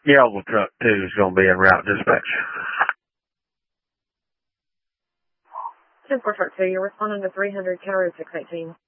Yellow truck 2 is going to be en route dispatch. 10-4 truck 2, you're responding to 300 County Road 618.